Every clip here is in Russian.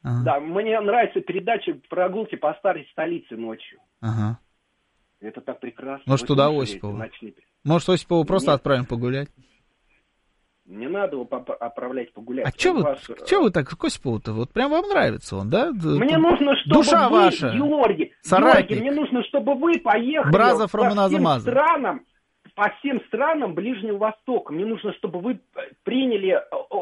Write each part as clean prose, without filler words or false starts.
Ага. Да, мне нравится передача «Прогулки по старой столице ночью». Ага. Это так прекрасно. Может, туда Осипова? Может, Осипова просто отправим погулять? Не надо его отправлять погулять. А что вы так к Осипову-то? Вот прям вам нравится он, да? Мне нужно, чтобы душа вы, ваша, Георгий, мне нужно, чтобы вы поехали по всем странам Ближнего Востока. Мне нужно, чтобы вы приняли,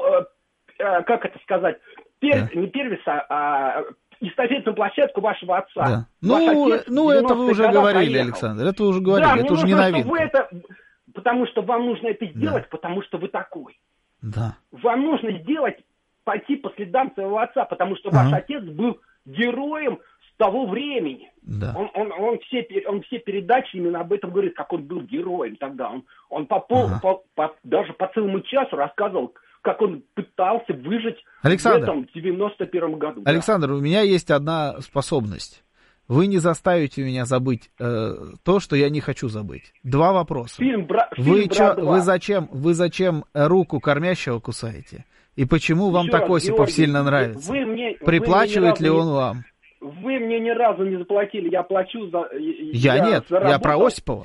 как это сказать, не первенца, а эстафетную площадку вашего отца. Да. Это вы уже говорили, Александр, это вы уже говорили, да, это уже не новинка. Потому что вам нужно это сделать, потому что вы такой. Да. Вам нужно пойти по следам своего отца, потому что ваш отец был героем с того времени. Да. Он все передачи именно об этом говорит, как он был героем тогда. Он даже по целому часу рассказывал, как он пытался выжить в этом 91 году. Александр, у меня есть одна способность. Вы не заставите меня забыть то, что я не хочу забыть. 2 вопроса. Вы зачем руку кормящего кусаете? И почему вам так Осипов сильно нравится? Приплачивает ли он вам? Вы мне ни разу не заплатили, я плачу за... Я про Осипова.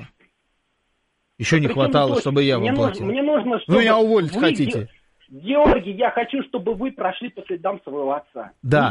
Еще не хватало, чтобы я вам платил. Мне нужно, чтобы... Вы меня уволить хотите? Георгий, я хочу, чтобы вы прошли по следам своего отца. Да,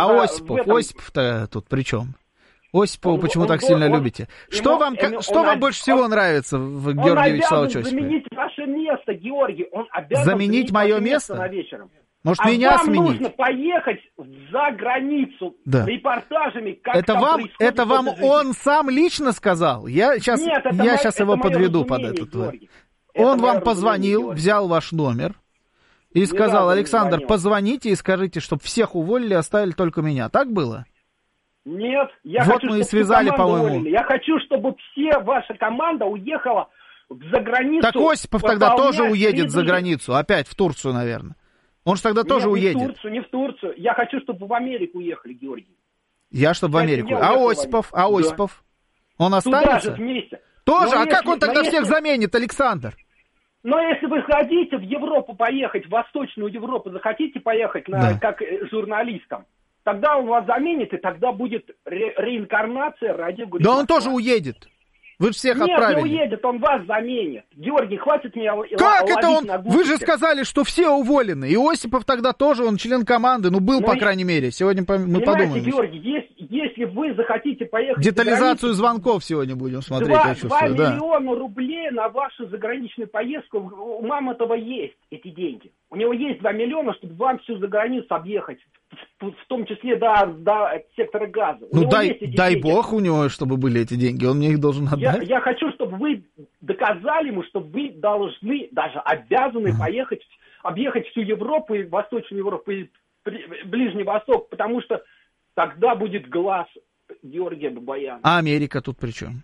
Осипов-то тут при чем? Осипова почему так сильно любите? Что вам больше всего нравится в Георгии Вячеславовиче Осипове? Он обязан заменить ваше место, Георгий. Он обязан заменить мое место на вечером. Может, меня вам сменить? Нужно поехать за границу репортажами, как это вам он сам лично сказал? Я сейчас его подведу под этот. Он вам позвонил, взял ваш номер и сказал: Александр, позвоните и скажите, чтобы всех уволили, оставили только меня. Так было? Нет, я вот хочу, мы и связали, по-моему. Я хочу, чтобы ваша команда уехала за границу. Так Осипов тогда тоже уедет за границу, опять в Турцию, наверное. Он же тогда тоже уедет. Не в Турцию. Я хочу, чтобы в Америку уехали, Георгий. Я чтобы в Америку. А Осипов? Да. Он останется? Туда же вместе. Тоже? А как он тогда всех заменит, Александр? Но если вы хотите в Европу поехать, в Восточную Европу, захотите поехать как журналистом, тогда он вас заменит, и тогда будет реинкарнация ради... Да он тоже уедет. Вы же всех отправили. Нет, не уедет, он вас заменит. Георгий, хватит меня как это он? Вы же сказали, что все уволены. И Осипов тогда тоже, он член команды. Был, по крайней мере. Сегодня мы подумаем. Георгий, если вы захотите поехать... Детализацию звонков сегодня будем смотреть, я чувствую. 2 миллиона рублей на вашу заграничную поездку. У Мамонтова есть эти деньги. У него есть 2 миллиона, чтобы вам всю заграницу объехать. В том числе до сектора газа. Дай бог у него, чтобы были эти деньги. Он мне их должен отдать. Я хочу, чтобы вы доказали ему, что вы должны, даже обязаны объехать всю Европу, и Восточную Европу, и Ближний Восток, потому что тогда будет глаз Георгия Бабаяна. А Америка тут при чем?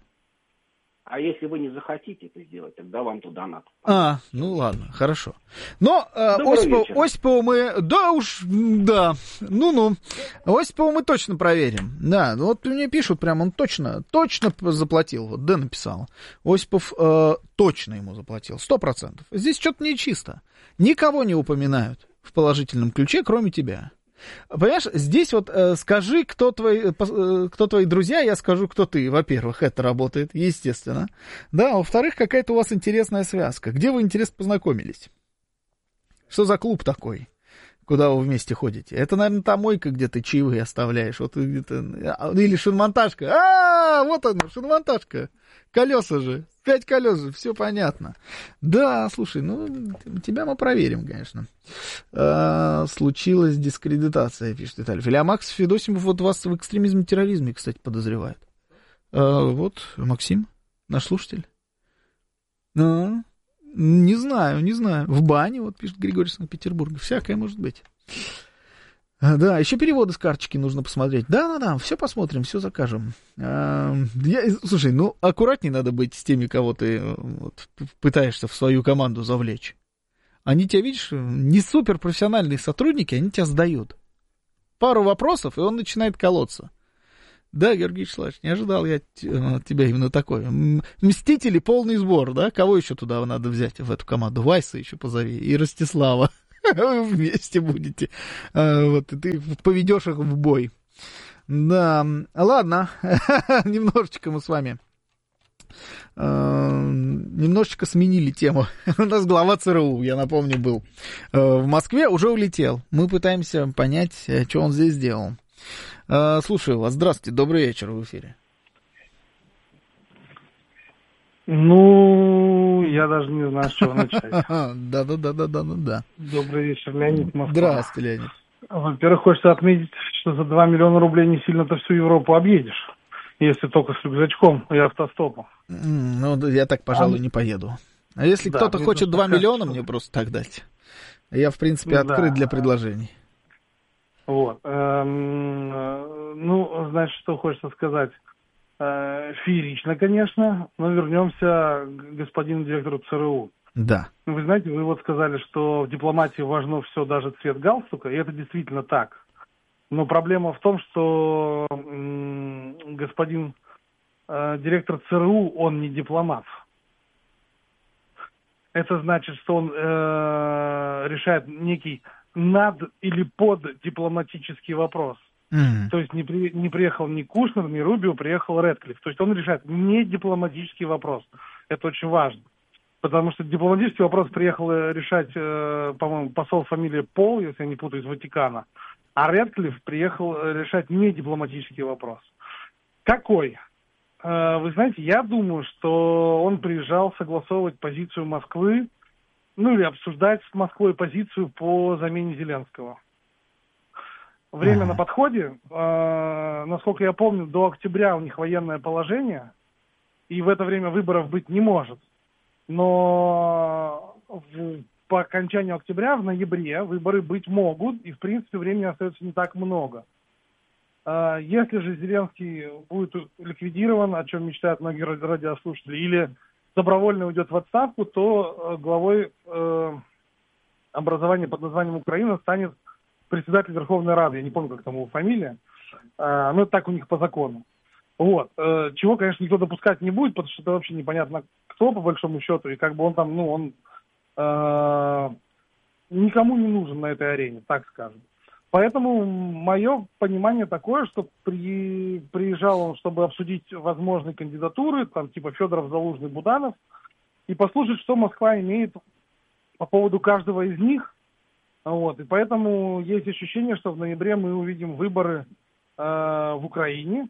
А если вы не захотите это сделать, тогда вам туда надо. Ладно, хорошо. Но Осипова мы... Осипова мы точно проверим. Да, вот мне пишут прям, он точно заплатил. Вот Д написал. Осипов точно ему заплатил, 100%. Здесь что-то нечисто. Никого не упоминают в положительном ключе, кроме тебя. Понимаешь, здесь вот скажи, кто твои друзья, я скажу, кто ты. Во-первых, это работает, естественно. Да, во-вторых, какая-то у вас интересная связка. Где вы, интересно, познакомились? Что за клуб такой, куда вы вместе ходите? Это, наверное, та мойка, где ты чаевые оставляешь. Вот где-то... Или шиномонтажка. Вот она, шиномонтажка. Колеса же. 5 колес же, все понятно. Да, слушай, тебя мы проверим, конечно. Случилась дискредитация, пишет Виталий. Или Макс Федосимов вот вас в экстремизме и терроризме, кстати, подозревает. Вот, Максим, наш слушатель. Не знаю. В бане, вот пишет Григорий Санкт-Петербурга. Всякое может быть. Да, еще переводы с карточки нужно посмотреть. Да, все посмотрим, все закажем. Слушай, аккуратней надо быть с теми, кого ты пытаешься в свою команду завлечь. Они тебя, видишь, не суперпрофессиональные сотрудники, они тебя сдают. Пару вопросов, и он начинает колоться. Да, Георгий Вячеславович, не ожидал я от тебя именно такой. Мстители, полный сбор, да? Кого еще туда надо взять в эту команду? Вайса еще позови и Ростислава. Вы вместе будете. Вот, и ты поведешь их в бой. Да, ладно. Немножечко мы с вами немножечко сменили тему. У нас глава ЦРУ, я напомню, был в Москве, уже улетел. Мы пытаемся понять, что он здесь делал. Слушаю вас. Здравствуйте, добрый вечер, в эфире. Ну, я даже не знаю, с чего начать. Да. Добрый вечер, Леонид, Москва. Здравствуйте, Леонид. Во-первых, хочется отметить, что за 2 миллиона рублей не сильно-то всю Европу объедешь, если только с рюкзачком и автостопом. Ну, я так, пожалуй, не поеду. А если кто-то хочет 2 миллиона, мне просто так дать. Я, в принципе, открыт для предложений. Вот. Ну, значит, что хочется сказать. Феерично, конечно, но вернемся к господину директору ЦРУ. Да. Вы знаете, вы вот сказали, что в дипломатии важно все, даже цвет галстука, и это действительно так. Но проблема в том, что господин директор ЦРУ, он не дипломат. Это значит, что он решает некий над- или поддипломатический вопрос. То есть не приехал ни Кушнер, ни Рубио, приехал Рэдклифф. То есть он решает не дипломатический вопрос. Это очень важно. Потому что дипломатический вопрос приехал решать, по-моему, посол фамилии Пол, если я не путаю, из Ватикана. А Рэдклифф приехал решать не дипломатический вопрос. Какой? Вы знаете, я думаю, что он приезжал согласовывать позицию Москвы, ну или обсуждать с Москвой позицию по замене Зеленского. Время на подходе. Насколько я помню, до октября у них военное положение, и в это время выборов быть не может. Но по окончанию октября, в ноябре, выборы быть могут, и, в принципе, времени остается не так много. Если же Зеленский будет ликвидирован, о чем мечтают многие радиослушатели, или добровольно уйдет в отставку, то главой образования под названием Украина станет председатель Верховной Рады. Я не помню, как там его фамилия. Но это так у них по закону. Вот. Чего, конечно, никто допускать не будет, потому что это вообще непонятно кто, по большому счету, и как бы он там, ну, он никому не нужен на этой арене, так скажем. Поэтому мое понимание такое, что приезжал он, чтобы обсудить возможные кандидатуры, там типа Федоров, Залужный, Буданов, и послушать, что Москва имеет по поводу каждого из них. Вот. И поэтому есть ощущение, что в ноябре мы увидим выборы в Украине.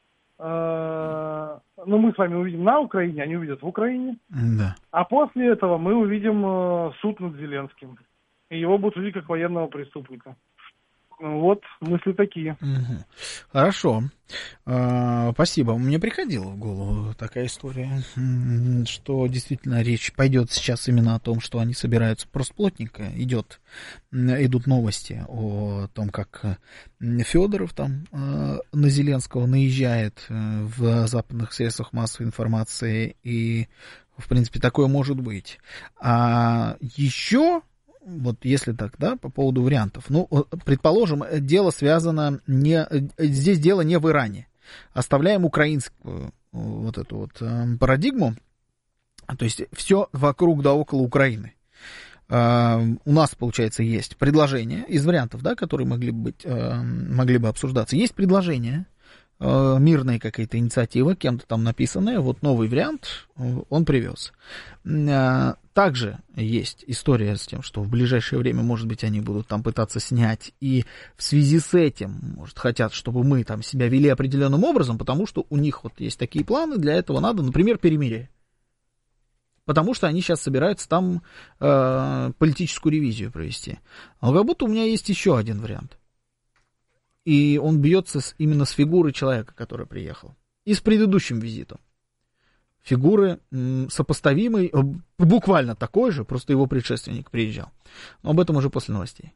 Ну, мы с вами увидим на Украине, они увидят в Украине. Да. А после этого мы увидим суд над Зеленским. И его будут судить как военного преступника. Вот, мысли такие. Угу. Хорошо. Спасибо. Мне приходила в голову такая история, что действительно речь пойдет сейчас именно о том, что они собираются. Просто плотненько идут новости о том, как Федоров там на Зеленского наезжает в западных средствах массовой информации. И, в принципе, такое может быть. А еще... Вот если так, да, по поводу вариантов. Ну, предположим, дело связано здесь дело не в Иране. Оставляем украинскую вот эту вот парадигму. То есть все вокруг да около Украины. У нас, получается, есть предложение из вариантов, да, которые могли бы обсуждаться. Есть предложение, мирная какая-то инициатива, кем-то там написанная, вот новый вариант он привез. Также есть история с тем, что в ближайшее время, может быть, они будут там пытаться снять, и в связи с этим, может, хотят, чтобы мы там себя вели определенным образом, потому что у них вот есть такие планы, для этого надо, например, перемирие. Потому что они сейчас собираются там политическую ревизию провести. Но как будто у меня есть еще один вариант. И он бьется именно с фигурой человека, который приехал. И с предыдущим визитом. Фигуры сопоставимой, буквально такой же, просто его предшественник приезжал. Но об этом уже после новостей.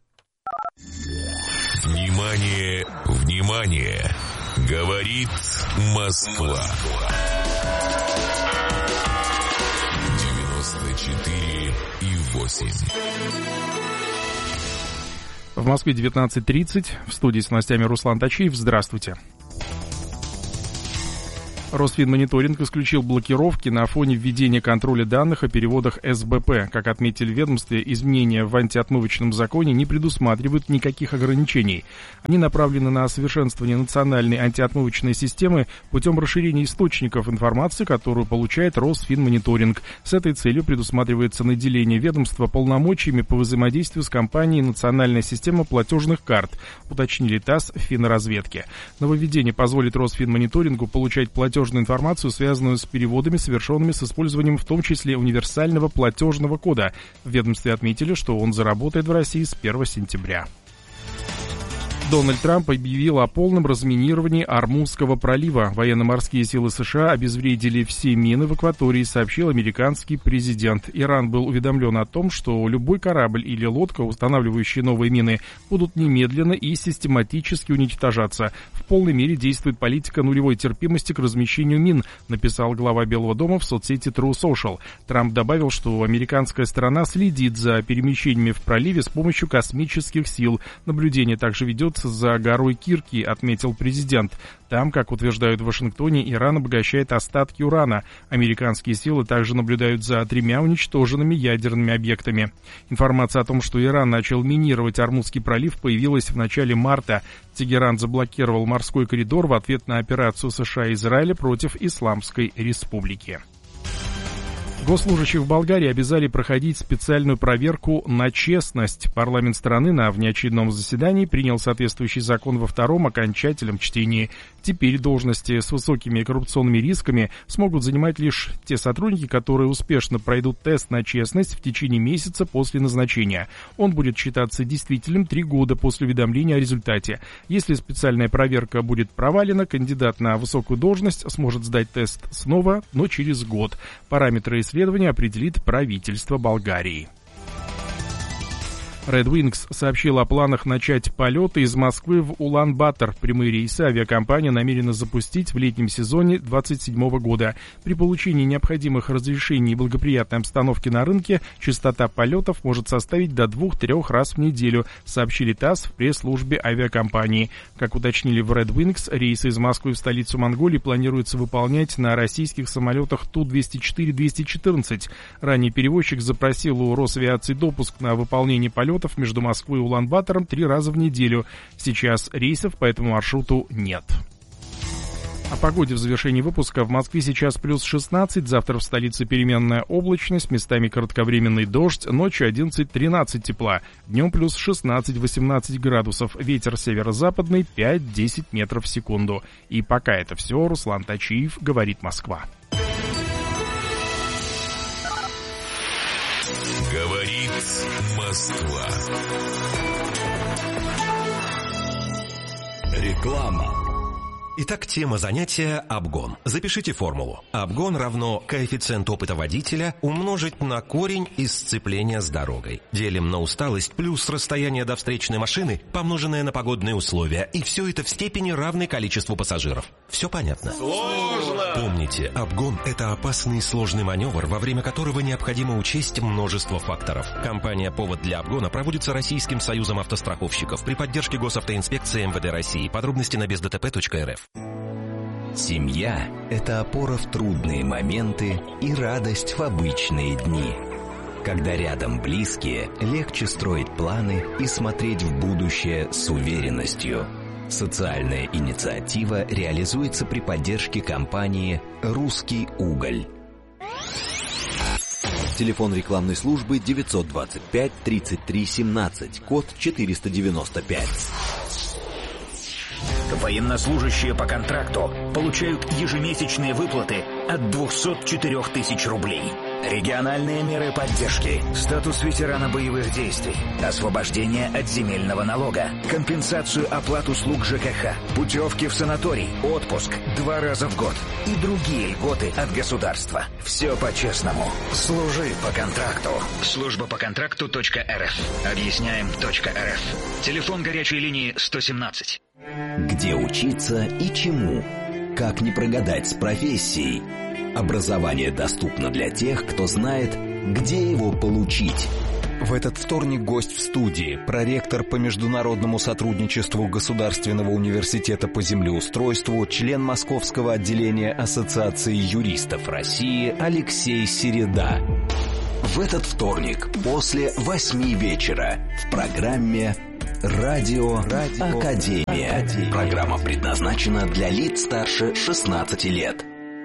Внимание, внимание! Говорит Москва. 94,8. В Москве 19:30. В студии с новостями Руслан Тачиев. Здравствуйте. Росфинмониторинг исключил блокировки на фоне введения контроля данных о переводах СБП. Как отметили в ведомстве, изменения в антиотмывочном законе не предусматривают никаких ограничений. Они направлены на совершенствование национальной антиотмывочной системы путем расширения источников информации, которую получает Росфинмониторинг. С этой целью предусматривается наделение ведомства полномочиями по взаимодействию с компанией «Национальная система платежных карт», уточнили ТАСС в финразведке. Нововведение позволит Росфинмониторингу получать платежную информацию, связанную с переводами, совершенными с использованием в том числе универсального платежного кода. В ведомстве отметили, что он заработает в России с 1 сентября. Дональд Трамп объявил о полном разминировании Ормузского пролива. Военно-морские силы США обезвредили все мины в акватории, сообщил американский президент. Иран был уведомлен о том, что любой корабль или лодка, устанавливающие новые мины, будут немедленно и систематически уничтожаться. В полной мере действует политика нулевой терпимости к размещению мин, написал глава Белого дома в соцсети True Social. Трамп добавил, что американская сторона следит за перемещениями в проливе с помощью космических сил. Наблюдение также ведется за горой Кирки, отметил президент. Там, как утверждают в Вашингтоне, Иран обогащает остатки урана. Американские силы также наблюдают за 3 уничтоженными ядерными объектами. Информация о том, что Иран начал минировать Ормузский пролив, появилась в начале марта. Тегеран заблокировал морской коридор в ответ на операцию США и Израиля против Исламской Республики. Госслужащих в Болгарии обязали проходить специальную проверку на честность. Парламент страны на внеочередном заседании принял соответствующий закон во втором окончательном чтении. Теперь должности с высокими коррупционными рисками смогут занимать лишь те сотрудники, которые успешно пройдут тест на честность в течение месяца после назначения. Он будет считаться действительным 3 года после уведомления о результате. Если специальная проверка будет провалена, кандидат на высокую должность сможет сдать тест снова, но через год. Параметры исследования определит правительство Болгарии. Red Wings сообщил о планах начать полеты из Москвы в Улан-Батор. Прямые рейсы авиакомпания намерена запустить в летнем сезоне 2027 года. При получении необходимых разрешений и благоприятной обстановки на рынке частота полетов может составить до 2-3 раз в неделю, сообщили ТАСС в пресс-службе авиакомпании. Как уточнили в Red Wings, рейсы из Москвы в столицу Монголии планируется выполнять на российских самолетах Ту-204-214. Ранее перевозчик запросил у Росавиации допуск на выполнение полетов между Москвой и Улан-Батором 3 раза в неделю. Сейчас рейсов по этому маршруту нет. О погоде в завершении выпуска. В Москве сейчас плюс 16, завтра в столице переменная облачность, местами кратковременный дождь, ночью 11-13 тепла, днем плюс 16-18 градусов, ветер северо-западный 5-10 метров в секунду. И пока это все, Руслан Тачиев, говорит Москва. Говорит Москва. Реклама. Итак, тема занятия – обгон. Запишите формулу. Обгон равно коэффициент опыта водителя умножить на корень из сцепления с дорогой. Делим на усталость плюс расстояние до встречной машины, помноженное на погодные условия. И все это в степени равной количеству пассажиров. Все понятно? Сложно! Помните, обгон – это опасный и сложный маневр, во время которого необходимо учесть множество факторов. Компания «Повод для обгона» проводится Российским союзом автостраховщиков при поддержке Госавтоинспекции МВД России. Подробности на бездтп.рф. Семья – это опора в трудные моменты и радость в обычные дни. Когда рядом близкие, легче строить планы и смотреть в будущее с уверенностью. Социальная инициатива реализуется при поддержке компании «Русский уголь». Телефон рекламной службы 925 33 17, код 495. Военнослужащие по контракту получают ежемесячные выплаты от 204 тысяч рублей. Региональные меры поддержки, статус ветерана боевых действий, освобождение от земельного налога, компенсацию оплат услуг ЖКХ, путевки в санаторий, отпуск 2 раза в год и другие льготы от государства. Все по-честному. Служи по контракту. Служба по контракту.рф. Объясняем.рф. Телефон горячей линии 117. Где учиться и чему? Как не прогадать с профессией? Образование доступно для тех, кто знает, где его получить. В этот вторник гость в студии, проректор по международному сотрудничеству Государственного университета по землеустройству, член Московского отделения Ассоциации юристов России Алексей Середа. В этот вторник после 8 вечера в программе «Радио Академия». Программа предназначена для лиц старше 16 лет.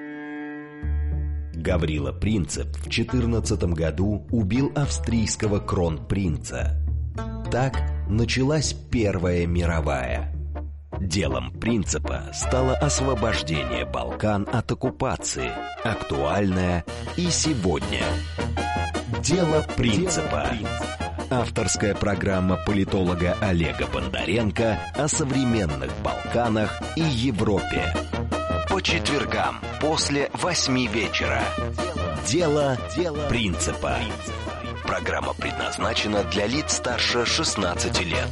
Гаврила Принцип в 14 году убил австрийского кронпринца. Так началась Первая мировая. Делом Принципа стало освобождение Балкан от оккупации, актуальное и сегодня. Дело Принципа. Авторская программа политолога Олега Бондаренко о современных Балканах и Европе. По четвергам после 8 вечера. Дело Принципа. Программа предназначена для лиц старше 16 лет.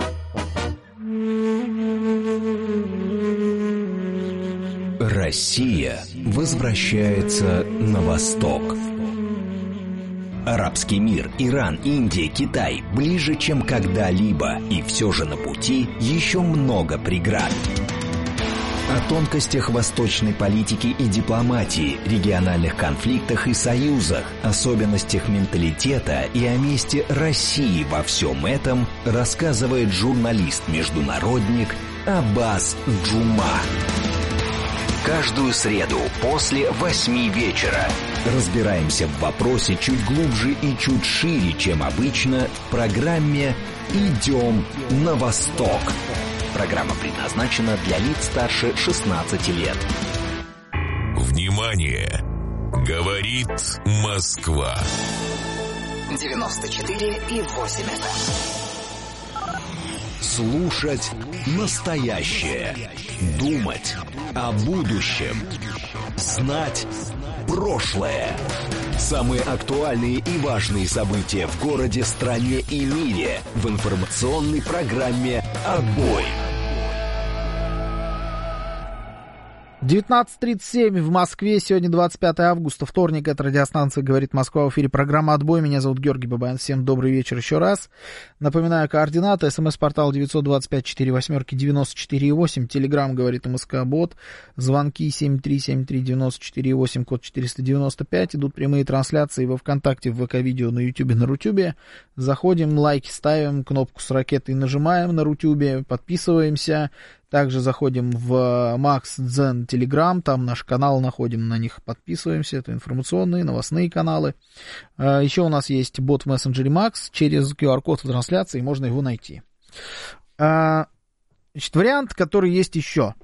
Россия возвращается на восток. Арабский мир, Иран, Индия, Китай ближе, чем когда-либо, и все же на пути еще много преград. О тонкостях восточной политики и дипломатии, региональных конфликтах и союзах, особенностях менталитета и о месте России во всем этом рассказывает журналист-международник Аббас Джума. Каждую среду после 8 вечера разбираемся в вопросе чуть глубже и чуть шире, чем обычно, в программе «Идем на восток». Программа предназначена для лиц старше 16 лет. Внимание! Говорит Москва. 94,8 FM. Слушать настоящее. Думать о будущем. Знать прошлое. Самые актуальные и важные события в городе, стране и мире в информационной программе «Отбой». 19:37 в Москве. Сегодня 25 августа, вторник. Это радиостанция «Говорит Москва». В эфире программа «Отбой». Меня зовут Георгий Бабаян. Всем добрый вечер еще раз. Напоминаю, координаты. СМС-портал 925-48-94-8. Телеграм «Говорит МСК-бот». Звонки 7373-94-8, код 495. Идут прямые трансляции во ВКонтакте, в ВК-видео, на Ютубе, на Рутюбе. Заходим, лайки ставим, кнопку с ракетой нажимаем на Рутюбе, подписываемся. Также заходим в Макс Дзен Телеграм, там наш канал находим, на них подписываемся, это информационные, новостные каналы. Еще у нас есть бот в мессенджере Макс, через QR-код в трансляции можно его найти. Значит, вариант, который есть еще.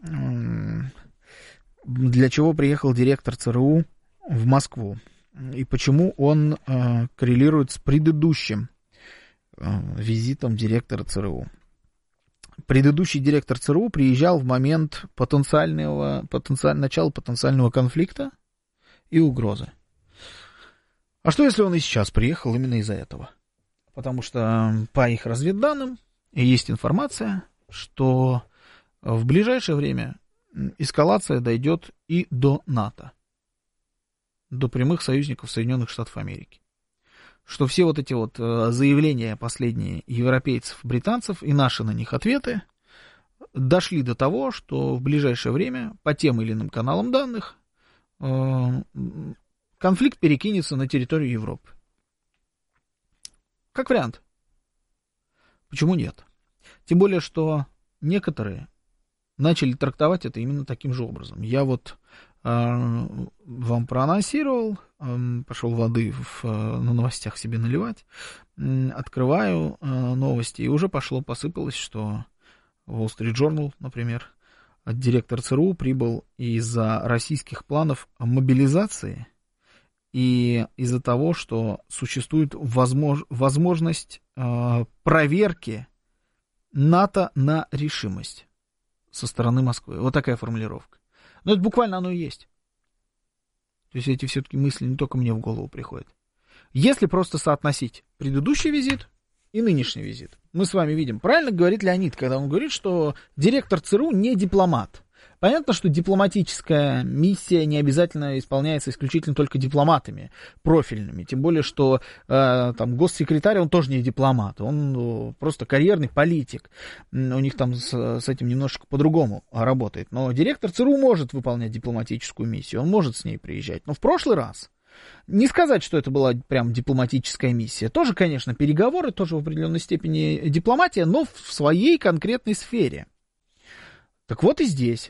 Для чего приехал директор ЦРУ в Москву и почему он коррелирует с предыдущим визитом директора ЦРУ. Предыдущий директор ЦРУ приезжал в момент начала потенциального конфликта и угрозы. А что, если он и сейчас приехал именно из-за этого? Потому что по их разведданным есть информация, что в ближайшее время эскалация дойдет и до НАТО, до прямых союзников Соединенных Штатов Америки. Что все вот эти вот заявления последние европейцев, британцев и наши на них ответы дошли до того, что в ближайшее время по тем или иным каналам данных конфликт перекинется на территорию Европы. Как вариант. Почему нет? Тем более, что некоторые начали трактовать это именно таким же образом. Я вот вам проанонсировал, пошел воды на новостях себе наливать, открываю новости, и уже посыпалось, что Wall Street Journal, например, директор ЦРУ прибыл из-за российских планов мобилизации и из-за того, что существует возможность проверки НАТО на решимость со стороны Москвы. Вот такая формулировка. Но это буквально оно и есть. То есть эти все-таки мысли не только мне в голову приходят. Если просто соотносить предыдущий визит и нынешний визит, мы с вами видим, правильно говорит Леонид, когда он говорит, что директор ЦРУ не дипломат. Понятно, что дипломатическая миссия не обязательно исполняется исключительно только дипломатами профильными, тем более, что там госсекретарь, он тоже не дипломат, он просто карьерный политик, у них там с этим немножко по-другому работает, но директор ЦРУ может выполнять дипломатическую миссию, он может с ней приезжать, но в прошлый раз, не сказать, что это была прям дипломатическая миссия, тоже, конечно, переговоры, тоже в определенной степени дипломатия, но в своей конкретной сфере. Так вот и здесь.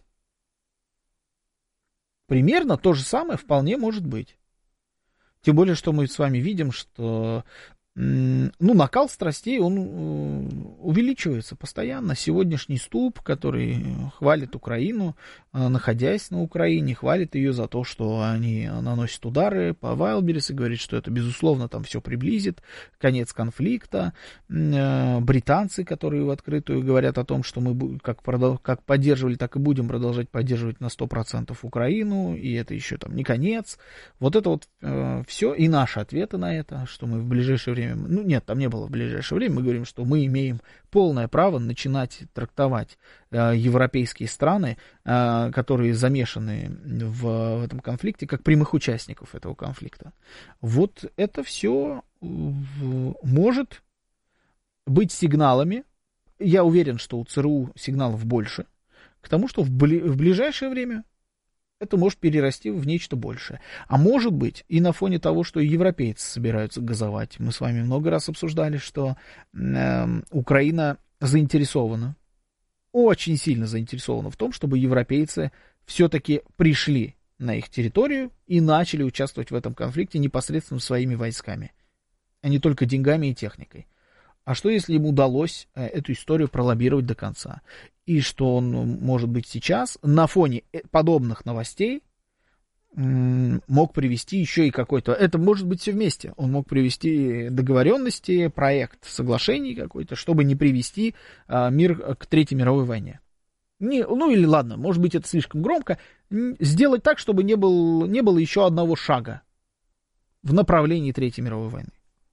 Примерно то же самое вполне может быть. Тем более, что мы с вами видим, что накал страстей, он увеличивается постоянно. Сегодняшний Ступ, который хвалит Украину, находясь на Украине, хвалит ее за то, что они наносят удары по Вайлдберрис и говорит, что это, безусловно, там все приблизит конец конфликта. Британцы, которые в открытую говорят о том, что мы как поддерживали, так и будем продолжать поддерживать на 100% Украину, и это еще там не конец. Вот это вот все, и наши ответы на это, что мы в ближайшее время, нет, там не было в ближайшее время, мы говорим, что мы имеем полное право начинать трактовать европейские страны, которые замешаны в этом конфликте, как прямых участников этого конфликта. Вот это все может быть сигналами, я уверен, что у ЦРУ сигналов больше, к тому, что в ближайшее время это может перерасти в нечто большее. А может быть, и на фоне того, что европейцы собираются газовать. Мы с вами много раз обсуждали, что Украина заинтересована, очень сильно заинтересована в том, чтобы европейцы все-таки пришли на их территорию и начали участвовать в этом конфликте непосредственно своими войсками, а не только деньгами и техникой. А что, если ему удалось эту историю пролоббировать до конца? И что он, может быть, сейчас на фоне подобных новостей мог привести еще и какой-то... Это может быть все вместе. Он мог привести договоренности, проект соглашений какой-то, чтобы не привести мир к Третьей мировой войне. Или ладно, может быть, это слишком громко. Сделать так, чтобы не было еще одного шага в направлении Третьей мировой войны.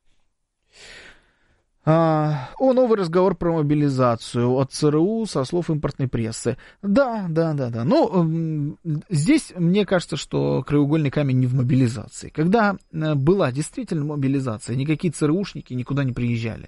Новый разговор про мобилизацию от ЦРУ со слов импортной прессы. Да. Но здесь, мне кажется, что краеугольный камень не в мобилизации. Когда была действительно мобилизация, никакие ЦРУшники никуда не приезжали.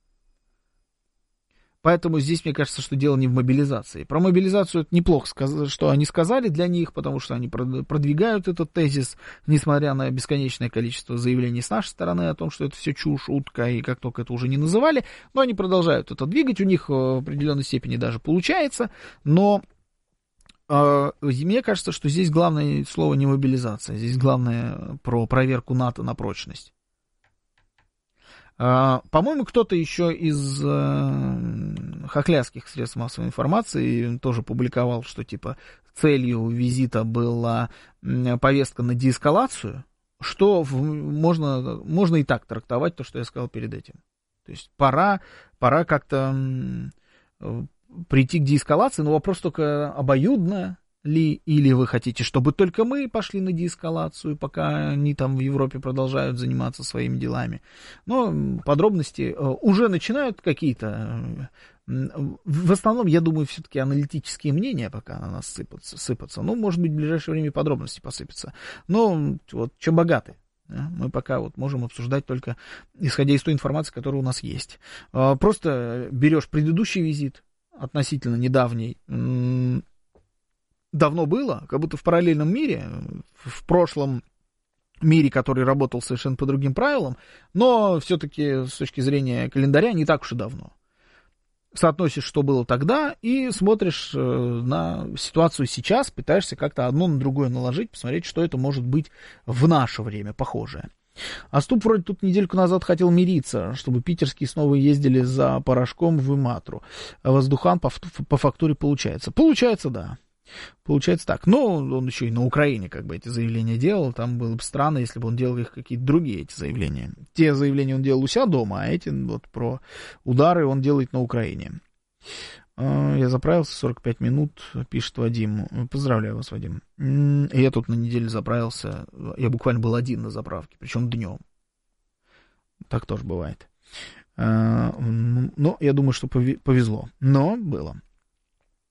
Поэтому здесь, мне кажется, что дело не в мобилизации. Про мобилизацию это неплохо, что они сказали для них, потому что они продвигают этот тезис, несмотря на бесконечное количество заявлений с нашей стороны о том, что это все чушь, утка, и как только это уже не называли, но они продолжают это двигать, у них в определенной степени даже получается, но мне кажется, что здесь главное слово не мобилизация, здесь главное про проверку НАТО на прочность. По-моему, кто-то еще из хохлядских средств массовой информации тоже публиковал, что типа целью визита была повестка на деэскалацию, что можно и так трактовать то, что я сказал перед этим. То есть пора как-то прийти к деэскалации, но вопрос только обоюдно ли, или вы хотите, чтобы только мы пошли на деэскалацию, пока они там в Европе продолжают заниматься своими делами. Но подробности уже начинают какие-то, в основном, я думаю, все-таки аналитические мнения пока на нас сыпаться. Ну, может быть, в ближайшее время подробности посыпятся. Но вот чем богаты. Мы пока вот можем обсуждать только исходя из той информации, которая у нас есть. Просто берешь предыдущий визит, относительно недавний, давно было, как будто в параллельном мире, в прошлом мире, который работал совершенно по другим правилам, но все-таки с точки зрения календаря не так уж и давно. Соотносишь, что было тогда, и смотришь на ситуацию сейчас, пытаешься как-то одно на другое наложить, посмотреть, что это может быть в наше время похожее. А Ступ вроде тут недельку назад хотел мириться, чтобы питерские снова ездили за порошком в Иматру. А воздухан по фактуре получается. Получается, да. Получается так. Но он еще и на Украине как бы эти заявления делал. Там было бы странно, если бы он делал их какие-то другие эти заявления. Те заявления он делал у себя дома, а эти вот про удары он делает на Украине. Я заправился 45 минут, пишет Вадим. Поздравляю вас, Вадим. Я тут на неделю заправился. Я буквально был один на заправке, причем днем. Так тоже бывает. Но я думаю, что повезло. Но было.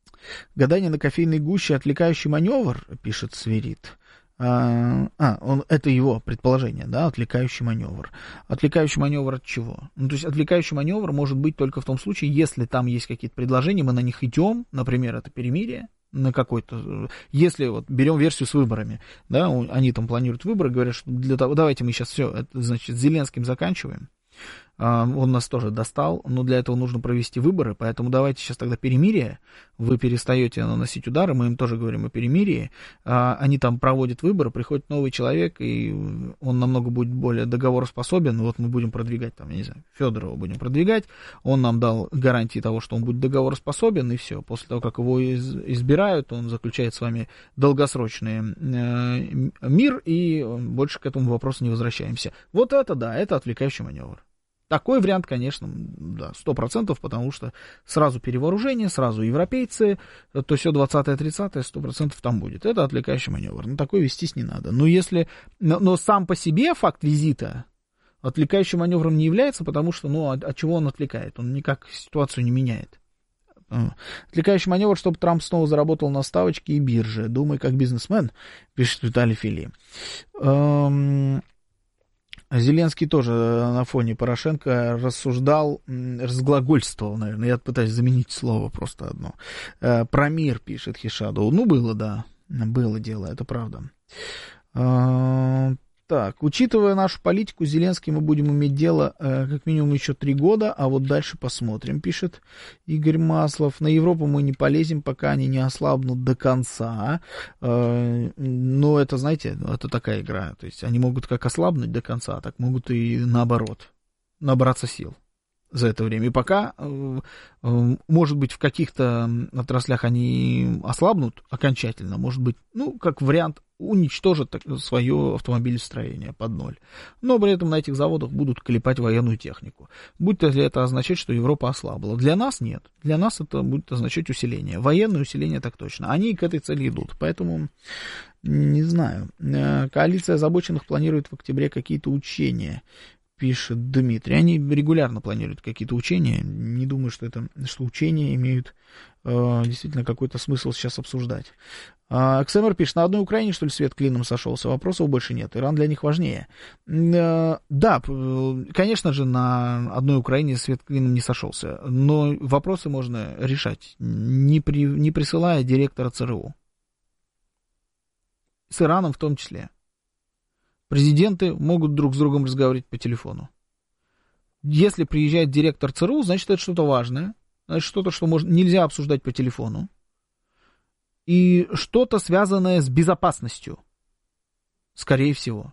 Гадание на кофейной гуще, отвлекающий маневр, пишет Сверид. Это его предположение, да, отвлекающий маневр. Отвлекающий маневр от чего? Ну, то есть отвлекающий маневр может быть только в том случае, если там есть какие-то предложения, мы на них идем, например, это перемирие, на какой-то, если вот берем версию с выборами, да, они там планируют выборы, говорят, что для того, давайте мы сейчас все, это, значит, с Зеленским заканчиваем. Он нас тоже достал, но для этого нужно провести выборы, поэтому давайте сейчас тогда перемирие, вы перестаете наносить удары, мы им тоже говорим о перемирии, они там проводят выборы, приходит новый человек, и он намного будет более договороспособен, вот мы будем продвигать, там, я не знаю, Федорова будем продвигать, он нам дал гарантии того, что он будет договороспособен, и все, после того, как его избирают, он заключает с вами долгосрочный мир, и больше к этому вопросу не возвращаемся. Вот это, да, это отвлекающий маневр. Такой вариант, конечно, да, 100%, потому что сразу перевооружение, сразу европейцы, то все 20-30, 100% там будет. Это отвлекающий маневр. Но такой вестись не надо. Но сам по себе факт визита отвлекающим маневром не является, потому что, от чего он отвлекает? Он никак ситуацию не меняет. Отвлекающий маневр, чтобы Трамп снова заработал на ставочке и бирже. Думай, как бизнесмен, пишет Виталий Фили. Зеленский тоже на фоне Порошенко рассуждал, разглагольствовал, наверное, я пытаюсь заменить слово просто одно. Про мир, пишет Хишаду. Было дело, это правда. Так, учитывая нашу политику, с Зеленским мы будем иметь дело как минимум еще 3 года, а вот дальше посмотрим, пишет Игорь Маслов. На Европу мы не полезем, пока они не ослабнут до конца. Но это, знаете, это такая игра. То есть они могут как ослабнуть до конца, так могут и наоборот, набраться сил за это время. И пока, может быть, в каких-то отраслях они ослабнут окончательно, может быть, как вариант, уничтожат свое автомобилестроение под ноль. Но при этом на этих заводах будут клепать военную технику. Будет ли это означать, что Европа ослабла? Для нас нет. Для нас это будет означать усиление. Военное усиление так точно. Они к этой цели идут. Поэтому, не знаю. Коалиция озабоченных планирует в октябре какие-то учения, пишет Дмитрий. Они регулярно планируют какие-то учения. Не думаю, что учения имеют действительно какой-то смысл сейчас обсуждать. Ксемер пишет, на одной Украине, что ли, свет клином сошелся? Вопросов больше нет. Иран для них важнее. Да, конечно же, на одной Украине свет клином не сошелся. Но вопросы можно решать, не присылая директора ЦРУ. С Ираном в том числе. Президенты могут друг с другом разговаривать по телефону. Если приезжает директор ЦРУ, значит, это что-то важное. Значит, что-то, что нельзя обсуждать по телефону. И что-то связанное с безопасностью. Скорее всего.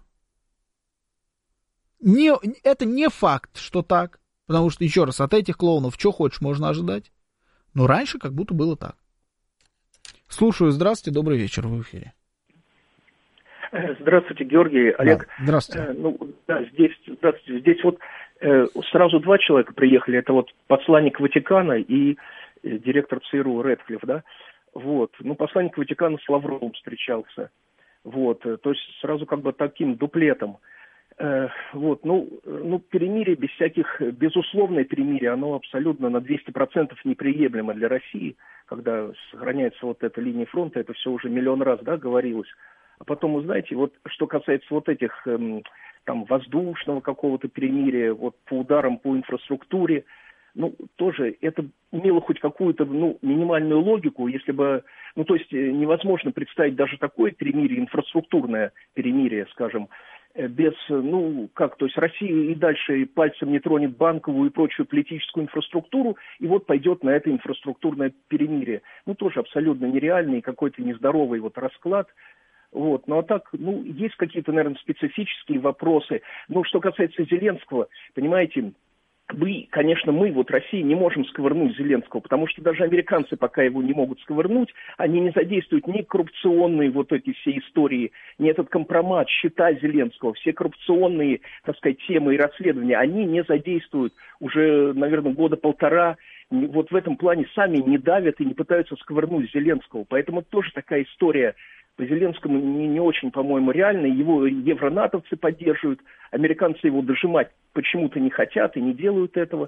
Это не факт, что так. Потому что, еще раз, от этих клоунов что хочешь можно ожидать. Но раньше как будто было так. Слушаю. Здравствуйте. Добрый вечер. Вы в эфире. Здравствуйте, Георгий, Олег. Да, здравствуйте. Здесь вот сразу 2 человека приехали. Это вот посланник Ватикана и директор ЦРУ Рэдклифф, да. Вот. Посланник Ватикана с Лавровым встречался. Вот. То есть сразу как бы таким дуплетом. Перемирие без всяких, безусловное перемирие, оно абсолютно на 200% неприемлемо для России, когда сохраняется вот эта линия фронта, это все уже миллион раз, да, говорилось. А потом, вы знаете, вот что касается вот этих воздушного какого-то перемирия, вот по ударам по инфраструктуре, тоже это имело хоть какую-то, минимальную логику, если бы, то есть невозможно представить даже такое перемирие, инфраструктурное перемирие, скажем, без, то есть Россия и дальше пальцем не тронет банковую и прочую политическую инфраструктуру, и вот пойдет на это инфраструктурное перемирие. Тоже абсолютно нереальный, какой-то нездоровый вот расклад. Вот. Ну, а так, есть какие-то, наверное, специфические вопросы. Что касается Зеленского, понимаете, мы, вот Россия, не можем сковырнуть Зеленского, потому что даже американцы пока его не могут сковырнуть, они не задействуют ни коррупционные вот эти все истории, ни этот компромат, счета Зеленского, все коррупционные, так сказать, темы и расследования, они не задействуют уже, наверное, 1.5 года. Вот в этом плане сами не давят и не пытаются сковырнуть Зеленского. Поэтому тоже такая история по Зеленскому не очень, по-моему, реально. Его евронатовцы поддерживают, американцы его дожимать почему-то не хотят и не делают этого.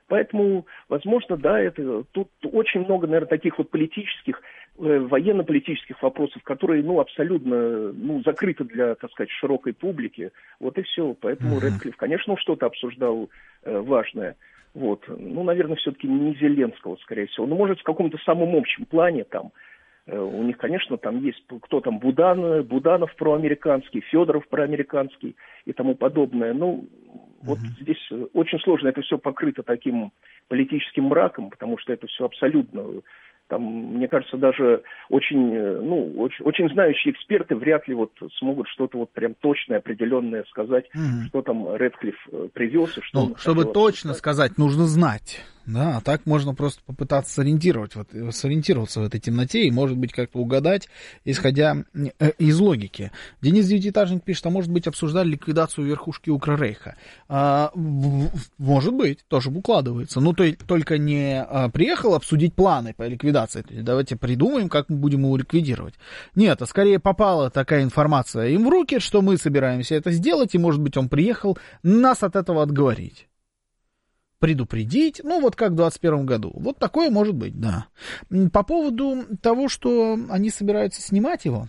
Поэтому, возможно, да, тут очень много, наверное, таких вот политических, военно-политических вопросов, которые, абсолютно, закрыты для, так сказать, широкой публики. Вот и все. Поэтому Рэдклифф, конечно, что-то обсуждал важное. Вот. Наверное, все-таки не Зеленского, скорее всего. Может, в каком-то самом общем плане там. У них, конечно, там есть кто там, Буданов проамериканский, Федоров проамериканский и тому подобное. Вот здесь очень сложно, это все покрыто таким политическим мраком, потому что это все абсолютно, там, мне кажется, даже очень знающие эксперты вряд ли вот смогут что-то вот прям точное, определенное сказать, что там Рэдклифф привез и что. Чтобы точно сказать, нужно знать. Да, а так можно просто попытаться сориентироваться в этой темноте и, может быть, как-то угадать, исходя из логики. Денис Девятиэтажник пишет, а может быть, обсуждали ликвидацию верхушки Укррейха. Может быть, тоже укладывается. Только не приехал обсудить планы по ликвидации. Давайте придумаем, как мы будем его ликвидировать. Нет, а скорее попала такая информация им в руки, что мы собираемся это сделать, и, может быть, он приехал нас от этого отговорить. Предупредить, как в 2021 году. Вот такое может быть, да. По поводу того, что они собираются снимать его,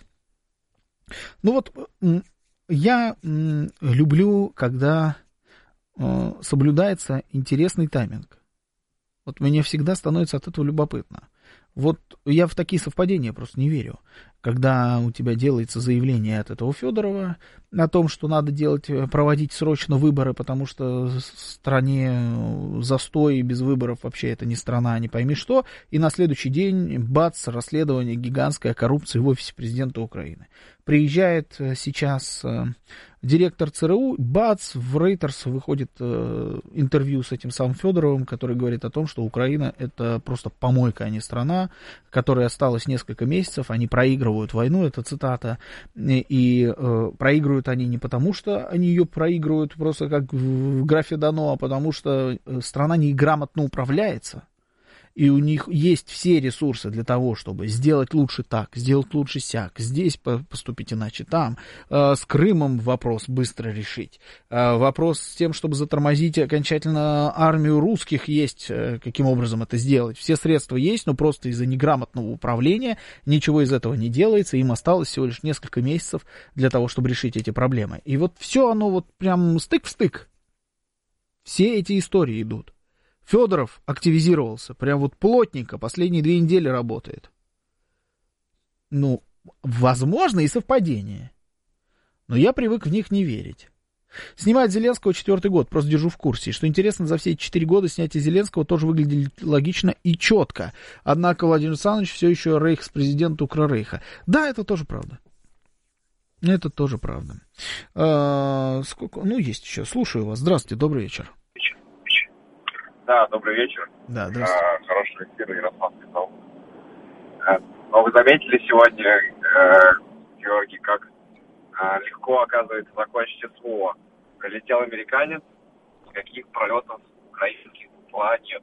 я люблю, когда соблюдается интересный тайминг. Вот мне всегда становится от этого любопытно. Вот я в такие совпадения просто не верю. Когда у тебя делается заявление от этого Федорова о том, что надо проводить срочно выборы, потому что в стране застой и без выборов вообще это не страна, не пойми что, и на следующий день, бац, расследование гигантской коррупции в офисе президента Украины. Приезжает сейчас директор ЦРУ, бац, в Reuters выходит интервью с этим самым Федоровым, который говорит о том, что Украина это просто помойка, а не страна, которой осталось несколько месяцев, они проигрывают войну, это цитата, и проигрывают они не потому, что они ее проигрывают просто как в графе дано, а потому что страна неграмотно управляется. И у них есть все ресурсы для того, чтобы сделать лучше так, сделать лучше сяк, здесь поступить иначе, там. С Крымом вопрос быстро решить. Вопрос с тем, чтобы затормозить окончательно армию русских, есть каким образом это сделать. Все средства есть, но просто из-за неграмотного управления ничего из этого не делается. Им осталось всего лишь несколько месяцев для того, чтобы решить эти проблемы. И вот все оно вот прям стык в стык. Все эти истории идут. Федоров активизировался, прям вот плотненько, последние 2 недели работает. Возможно и совпадение. Но я привык в них не верить. Снимать Зеленского 4-й год, просто держу в курсе. И что интересно, за все эти 4 года снятие Зеленского тоже выглядит логично и четко. Однако Владимир Александрович все еще рейхспрезидент Укррейха. Да, это тоже правда. Это тоже правда. Сколько? Есть еще. Слушаю вас. Здравствуйте, добрый вечер. Да, добрый вечер. Да, здравствуйте. Хорошего эфира, Ярослав Петров. Но вы заметили сегодня, Георгий, как легко, оказывается, закончить СВО. Прилетел американец, никаких пролетов украинских ПЛА нет.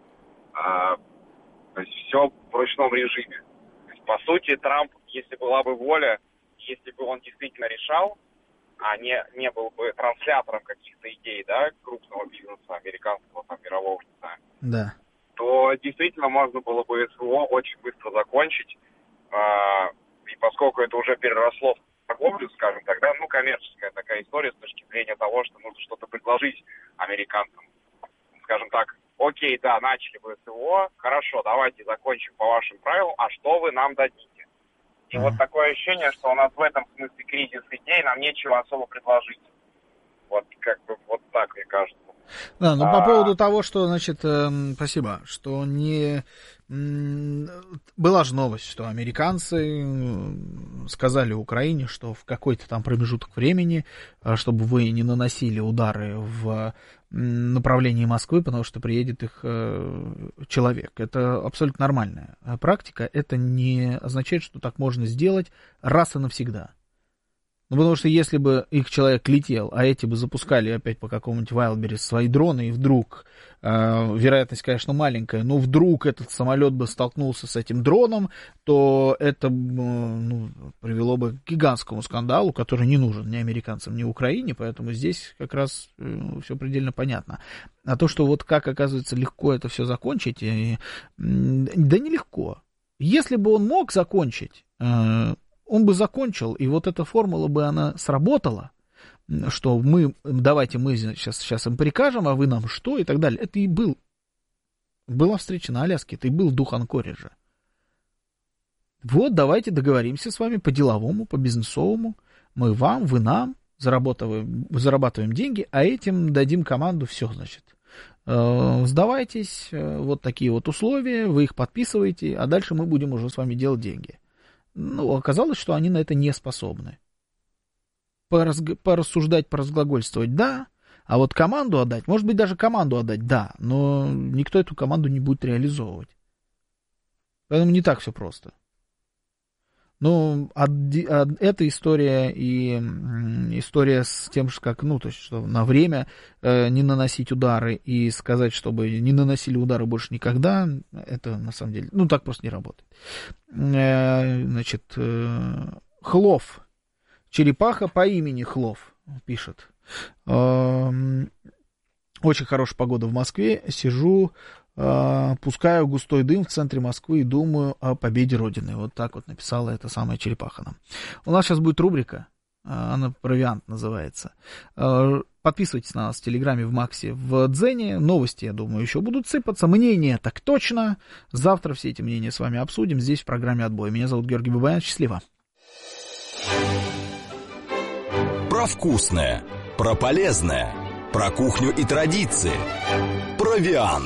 То есть все в ручном режиме. То есть, по сути, Трамп, если была бы воля, если бы он действительно решал, а не был бы транслятором каких-то идей, да, крупного бизнеса, американского, мирового, не знаю, да, то действительно можно было бы СВО очень быстро закончить. И поскольку это уже переросло в торговлю, скажем так, да, коммерческая такая история с точки зрения того, что нужно что-то предложить американцам. Скажем так, окей, да, начали бы СВО, хорошо, давайте закончим по вашим правилам, а что вы нам дадите? И вот такое ощущение, что у нас в этом смысле кризис идей, нам нечего особо предложить. Вот вот так, мне кажется. Да, но по поводу того, что, спасибо, что была же новость, что американцы сказали Украине, что в какой-то там промежуток времени, чтобы вы не наносили удары в направлении Москвы, потому что приедет их человек. Это абсолютно нормальная практика. Это не означает, что так можно сделать раз и навсегда. Ну, потому что если бы их человек летел, а эти бы запускали опять по какому-нибудь Wildberries свои дроны, и вдруг, вероятность, конечно, маленькая, но вдруг этот самолет бы столкнулся с этим дроном, то это привело бы к гигантскому скандалу, который не нужен ни американцам, ни Украине, поэтому здесь как раз все предельно понятно. А то, что вот как, оказывается, легко это все закончить, да нелегко. Если бы он мог закончить, он бы закончил, и вот эта формула бы, она сработала, что давайте мы сейчас им прикажем, а вы нам что, и так далее. Это и была встреча на Аляске, это и был дух Анкориджа. Вот давайте договоримся с вами по-деловому, по-бизнесовому, мы вам, вы нам, зарабатываем деньги, а этим дадим команду, все, значит. Сдавайтесь, вот такие вот условия, вы их подписываете, а дальше мы будем уже с вами делать деньги. Ну, оказалось, что они на это не способны. Порассуждать, поразглагольствовать, да, а вот команду отдать, может быть, даже команду отдать, да, но никто эту команду не будет реализовывать. Поэтому не так все просто. Ну, эта история и история с тем, то есть, что на время не наносить удары и сказать, чтобы не наносили удары больше никогда, это на самом деле, так просто не работает. Значит, Хлов, черепаха по имени Хлов, пишет. Очень хорошая погода в Москве, сижу, пускаю густой дым в центре Москвы и думаю о победе Родины. Вот так вот написала эта самая черепаха нам. У нас сейчас будет рубрика, она «Провиант» называется. Подписывайтесь на нас в Телеграме, в Максе, в Дзене. Новости, я думаю, еще будут сыпаться. Мнения так точно. Завтра все эти мнения с вами обсудим здесь в программе «Отбой». Меня зовут Георгий Бабаян. Счастливо. Про вкусное, про полезное, про кухню и традиции. Провиант.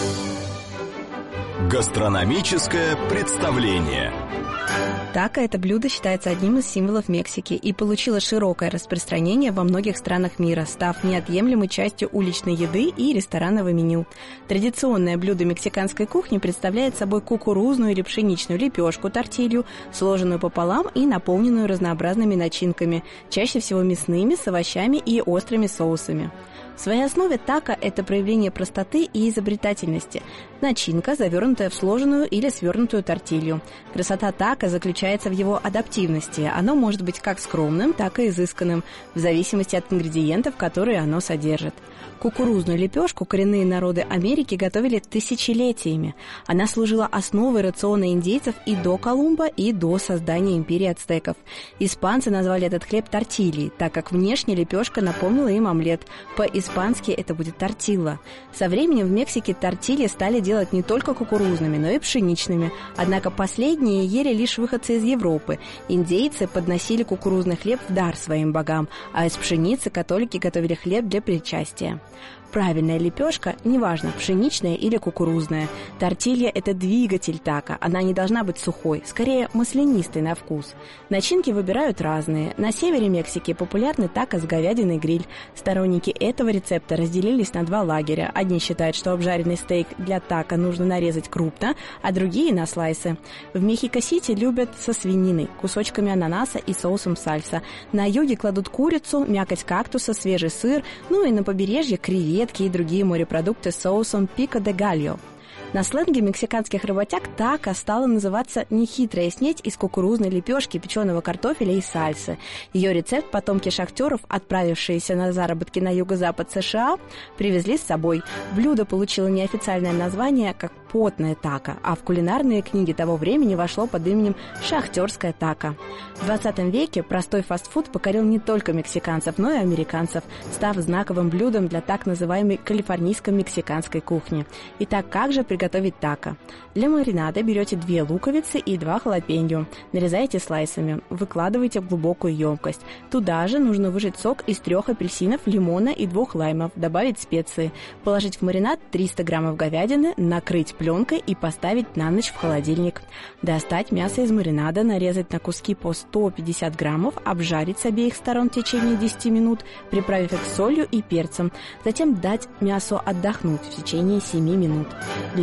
Гастрономическое представление. Тако – это блюдо считается одним из символов Мексики и получило широкое распространение во многих странах мира, став неотъемлемой частью уличной еды и ресторанного меню. Традиционное блюдо мексиканской кухни представляет собой кукурузную или пшеничную лепешку, тортилью, сложенную пополам и наполненную разнообразными начинками, чаще всего мясными, с овощами и острыми соусами. В своей основе тако – это проявление простоты и изобретательности. Начинка, завернутая в сложенную или свернутую тортилью. Красота тако заключается в его адаптивности. Оно может быть как скромным, так и изысканным, в зависимости от ингредиентов, которые оно содержит. Кукурузную лепешку коренные народы Америки готовили тысячелетиями. Она служила основой рациона индейцев и до Колумба, и до создания империи ацтеков. Испанцы назвали этот хлеб тортильей, так как внешне лепешка напомнила им омлет. По-испански это будет тортилла. Со временем в Мексике тортильи стали делать не только кукурузными, но и пшеничными. Однако последние ели лишь выходцы из Европы. Индейцы подносили кукурузный хлеб в дар своим богам, а из пшеницы католики готовили хлеб для причастия. Правильная лепешка, неважно, пшеничная или кукурузная. Тортилья – это двигатель тако, она не должна быть сухой, скорее маслянистой на вкус. Начинки выбирают разные. На севере Мексики популярны тако с говядиной гриль. Сторонники этого рецепта разделились на два лагеря. Одни считают, что обжаренный стейк для тако нужно нарезать крупно, а другие – на слайсы. В Мехико-Сити любят со свининой, кусочками ананаса и соусом сальса. На юге кладут курицу, мякоть кактуса, свежий сыр, ну и на побережье креветки и другие морепродукты с соусом пико де гальо. На сленге мексиканских работяг тако стала называться нехитрая снеть из кукурузной лепешки, печеного картофеля и сальсы. Ее рецепт потомки шахтеров, отправившиеся на заработки на юго-запад США, привезли с собой. Блюдо получило неофициальное название как потное тако, а в кулинарные книги того времени вошло под именем шахтерское тако. В 20 веке простой фастфуд покорил не только мексиканцев, но и американцев, став знаковым блюдом для так называемой калифорнийско-мексиканской кухни. Итак, как же приготовить тако? Для маринада берете 2 луковицы и 2 халапеньо, нарезаете слайсами, выкладываете в глубокую емкость. Туда же нужно выжать сок из 3 апельсинов, лимона и 2 лаймов, добавить специи, положить в маринад 300 граммов говядины, накрыть пленкой и поставить на ночь в холодильник. Достать мясо из маринада, нарезать на куски по 150 граммов, обжарить с обеих сторон в течение 10 минут, приправив их солью и перцем. Затем дать мясу отдохнуть в течение 7 минут. Для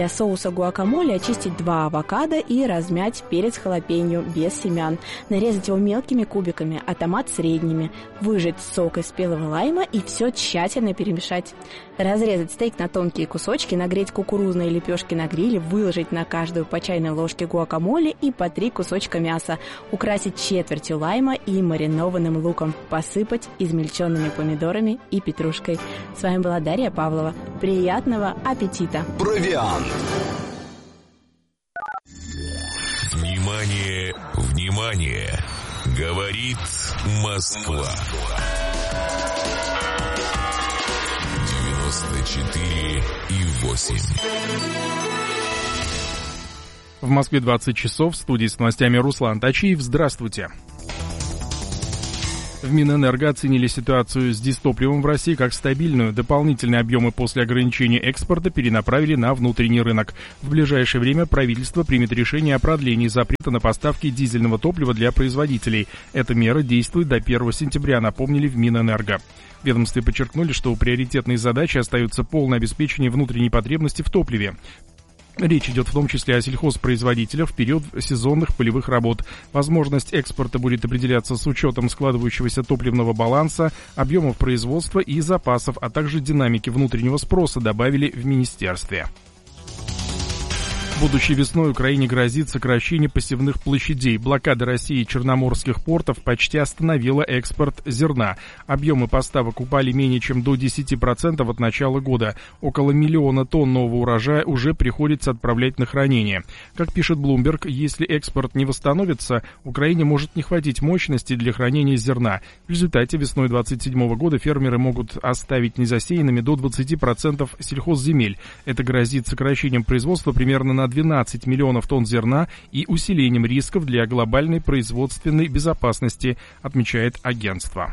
Для соуса гуакамоле очистить 2 авокадо и размять перец халапеньо без семян. Нарезать его мелкими кубиками, а томат средними. Выжать сок из спелого лайма и все тщательно перемешать. Разрезать стейк на тонкие кусочки, нагреть кукурузные лепешки на гриле, выложить на каждую по чайной ложке гуакамоле и по 3 кусочка мяса. Украсить четвертью лайма и маринованным луком. Посыпать измельченными помидорами и петрушкой. С вами была Дарья Павлова. Приятного аппетита! Провиант. Внимание, внимание! Говорит Москва. 94,8. В Москве 20 часов. В студии с новостями Руслан Тачиев. Здравствуйте. В Минэнерго оценили ситуацию с дизтопливом в России как стабильную. Дополнительные объемы после ограничения экспорта перенаправили на внутренний рынок. В ближайшее время правительство примет решение о продлении запрета на поставки дизельного топлива для производителей. Эта мера действует до 1 сентября, напомнили в Минэнерго. В ведомстве подчеркнули, что приоритетной задачей остается полное обеспечение внутренней потребности в топливе. Речь идет в том числе о сельхозпроизводителях в период сезонных полевых работ. Возможность экспорта будет определяться с учетом складывающегося топливного баланса, объемов производства и запасов, а также динамики внутреннего спроса, добавили в министерстве. Будущей весной Украине грозит сокращение посевных площадей. Блокада России и черноморских портов почти остановила экспорт зерна. Объемы поставок упали менее чем до 10% от начала года. Около 1 миллиона тонн нового урожая уже приходится отправлять на хранение. Как пишет Bloomberg, если экспорт не восстановится, Украине может не хватить мощности для хранения зерна. В результате весной 2027 года фермеры могут оставить незасеянными до 20% сельхозземель. Это грозит сокращением производства примерно на 12 миллионов тонн зерна и усилением рисков для глобальной производственной безопасности, отмечает агентство.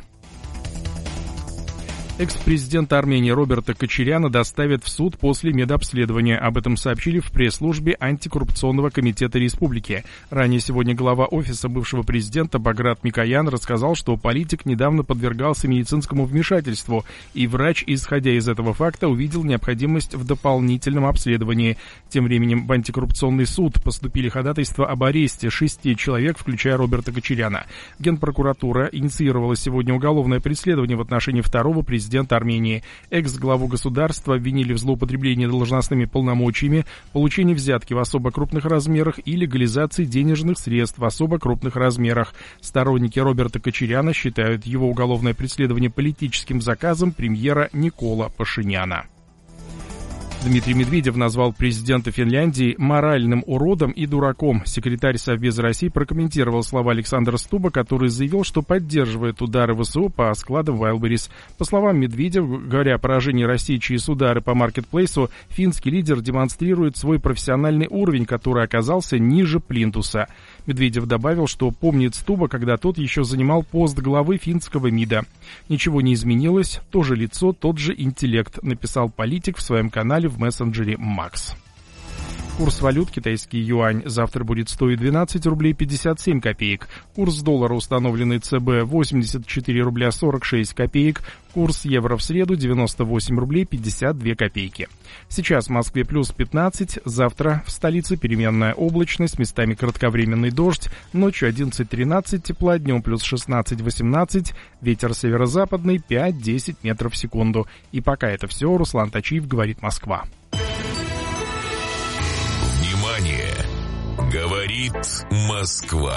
Экс-президента Армении Роберта Кочаряна доставят в суд после медобследования. Об этом сообщили в пресс-службе антикоррупционного комитета республики. Ранее сегодня глава офиса бывшего президента Баграт Микоян рассказал, что политик недавно подвергался медицинскому вмешательству, и врач, исходя из этого факта, увидел необходимость в дополнительном обследовании. Тем временем в антикоррупционный суд поступили ходатайства об аресте 6 человек, включая Роберта Кочаряна. Генпрокуратура инициировала сегодня уголовное преследование в отношении второго президента Армении. Экс-главу государства обвинили в злоупотреблении должностными полномочиями, получении взятки в особо крупных размерах и легализации денежных средств в особо крупных размерах. Сторонники Роберта Кочаряна считают его уголовное преследование политическим заказом премьера Никола Пашиняна. Дмитрий Медведев назвал президента Финляндии моральным уродом и дураком. Секретарь Совбеза России прокомментировал слова Александра Стуба, который заявил, что поддерживает удары ВСУ по складам Wildberries. По словам Медведева, говоря о поражении России через удары по маркетплейсу, финский лидер демонстрирует свой профессиональный уровень, который оказался ниже плинтуса. Медведев добавил, что помнит Стуба, когда тот еще занимал пост главы финского МИДа. «Ничего не изменилось, то же лицо, тот же интеллект», написал политик в своем канале в мессенджере Макс. Курс валют: китайский юань завтра будет стоить 12 рублей 57 копеек. Курс доллара, установленный ЦБ, 84 рубля 46 копеек. Курс евро в среду 98 рублей 52 копейки. Сейчас в Москве плюс 15, завтра в столице переменная облачность, местами кратковременный дождь, ночью 11-13 тепла, днем плюс 16-18, ветер северо-западный 5-10 метров в секунду. И пока это все, Руслан Тачиев, говорит Москва. Говорит Москва.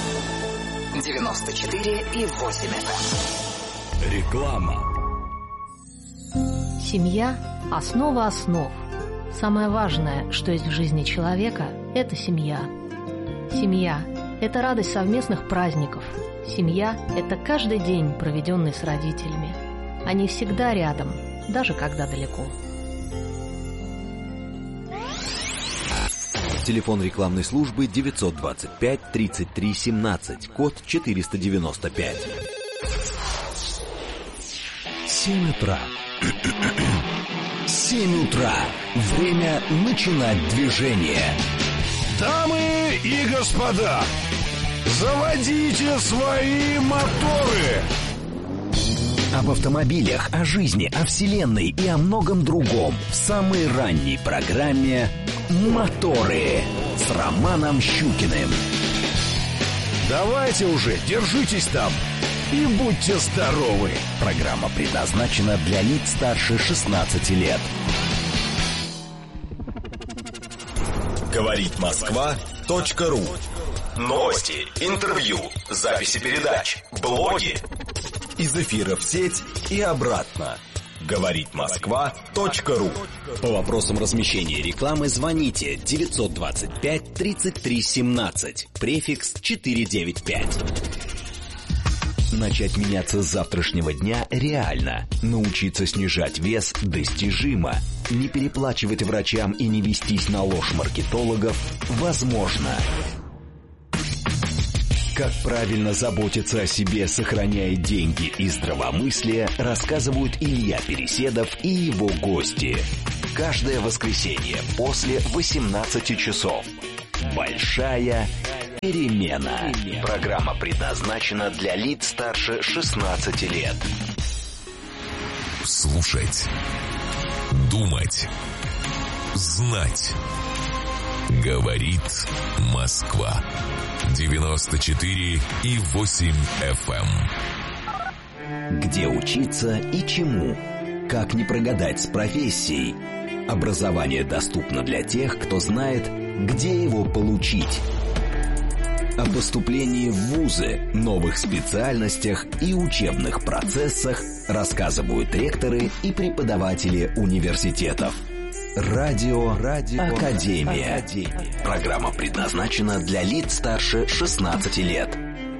94,8 FM. Реклама. Семья – основа основ. Самое важное, что есть в жизни человека – это семья. Семья – это радость совместных праздников. Семья – это каждый день, проведенный с родителями. Они всегда рядом, даже когда далеко. Телефон рекламной службы 925 33 17, код 495. 7 утра. 7 утра. Время начинать движение. Дамы и господа, заводите свои моторы. Об автомобилях, о жизни, о вселенной и о многом другом в самой ранней программе «Моторы» с Романом Щукиным. Давайте уже, держитесь там и будьте здоровы. Программа предназначена для лиц старше 16 лет. Говорит Москва.ру. Новости, интервью, записи передач, блоги. Из эфира в сеть и обратно. Говорит Москва.ру. По вопросам размещения рекламы звоните 925 33 17, префикс 495. Начать меняться с завтрашнего дня реально. Научиться снижать вес достижимо. Не переплачивать врачам и не вестись на ложь маркетологов возможно. Как правильно заботиться о себе, сохраняя деньги и здравомыслие, рассказывают Илья Переседов и его гости. Каждое воскресенье после 18 часов. Большая перемена. Программа предназначена для лиц старше 16 лет. Слушать. Думать. Знать. Говорит Москва. 94,8 FM. Где учиться и чему? Как не прогадать с профессией? Образование доступно для тех, кто знает, где его получить. О поступлении в вузы, новых специальностях и учебных процессах рассказывают ректоры и преподаватели университетов. Радио Академия. Программа предназначена для лиц старше 16 лет.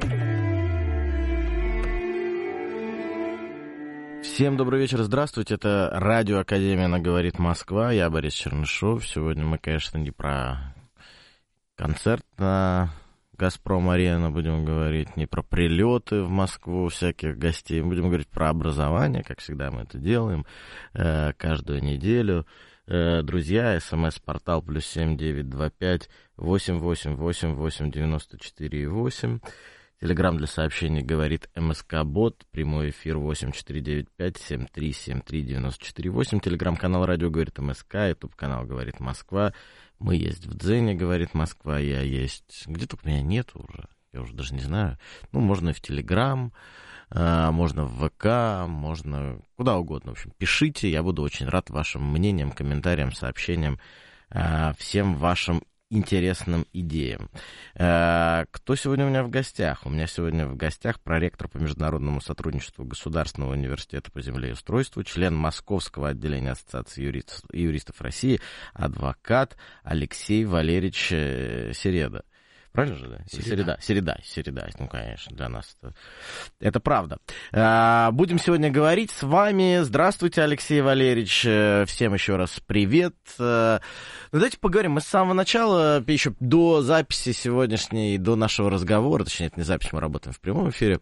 Всем добрый вечер, здравствуйте. Это Радио Академия на «Говорит Москва». Я Борис Чернышов. Сегодня мы, конечно, не про концерт на «Газпром-арена» будем говорить, не про прилеты в Москву всяких гостей. Мы будем говорить про образование, как всегда мы это делаем каждую неделю. Друзья, смс-портал +7 925 888 894 8. Телеграм для сообщений говорит МСК-бот. Прямой эфир 8495 7373 94 8. Телеграм-канал радио говорит МСК. Ютуб-канал говорит Москва. Мы есть в Дзене, говорит Москва. Я есть... Где только меня нету уже. Я уже даже не знаю. Ну, можно и в Телеграм. Можно в ВК, можно куда угодно. В общем, пишите, я буду очень рад вашим мнениям, комментариям, сообщениям, всем вашим интересным идеям. Кто сегодня у меня в гостях? У меня сегодня в гостях проректор по международному сотрудничеству Государственного университета по землеустройству, член Московского отделения Ассоциации юристов России, адвокат Алексей Валерьевич Середа. Правильно же, да? Середа. Ну, конечно, для нас это правда. Будем сегодня говорить с вами. Здравствуйте, Алексей Валерьевич. Всем еще раз привет. Давайте поговорим. Мы с самого начала, еще до записи сегодняшней, до нашего разговора, точнее, это не запись, мы работаем в прямом эфире,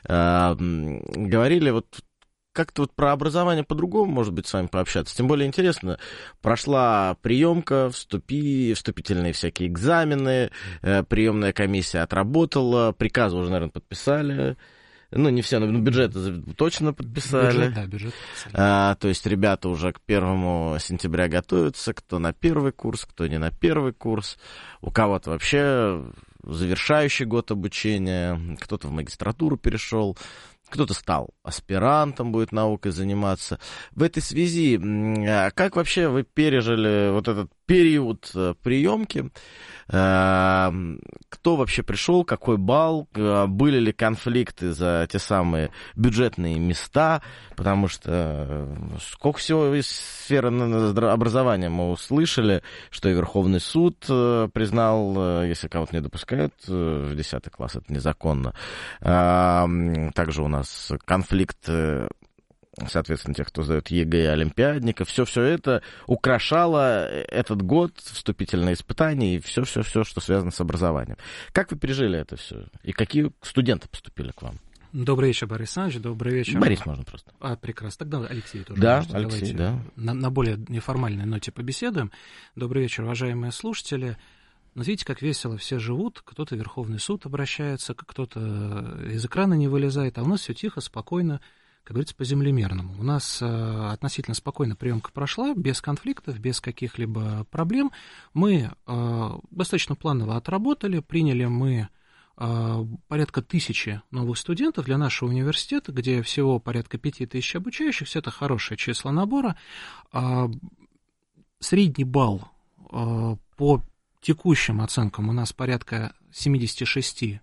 говорили вот как-то вот про образование по-другому, может быть, с вами пообщаться. Тем более интересно, прошла приемка, вступительные всякие экзамены, приемная комиссия отработала, приказы уже, наверное, подписали. Ну, не все, но бюджет точно подписали. Бюджет подписали. То есть ребята уже к 1 сентября готовятся, кто на первый курс, кто не на первый курс. У кого-то вообще завершающий год обучения, кто-то в магистратуру перешел. Кто-то стал аспирантом, будет наукой заниматься. В этой связи, как вообще вы пережили вот этот период приемки? Кто вообще пришел, какой балл? Были ли конфликты за те самые бюджетные места? Потому что сколько всего из сферы образования мы услышали, что и Верховный суд признал, если кого-то не допускают в 10 класс, это незаконно. Также у нас конфликт, соответственно, тех, кто сдает ЕГЭ и олимпиадников. Все это украшало этот год, вступительные испытания и все, что связано с образованием. Как вы пережили это все? И какие студенты поступили к вам? Добрый вечер, Борис Александрович, добрый вечер. Борис можно просто. Прекрасно. Тогда Алексей тоже. Да, можете. Алексей, давайте да. На более неформальной ноте побеседуем. Добрый вечер, уважаемые слушатели. Но видите, как весело все живут. Кто-то в Верховный суд обращается, кто-то из экрана не вылезает, а у нас все тихо, спокойно. как говорится, по землемерному. У нас относительно спокойно приемка прошла, без конфликтов, без каких-либо проблем. Мы достаточно планово отработали, приняли мы порядка 1000 новых студентов для нашего университета, где всего порядка 5000 обучающихся, это хорошее число набора. Средний балл по текущим оценкам у нас порядка 76